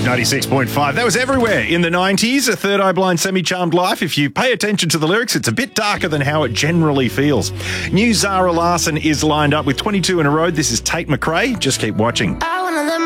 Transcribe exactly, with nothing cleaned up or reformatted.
ninety-six point five. That was everywhere in the nineties. A Third Eye Blind Semi-Charmed Life. If you pay attention to the lyrics, it's a bit darker than how it generally feels. New Zara Larsson is lined up with twenty-two in a row. This is Tate McRae. Just keep watching. I wanna let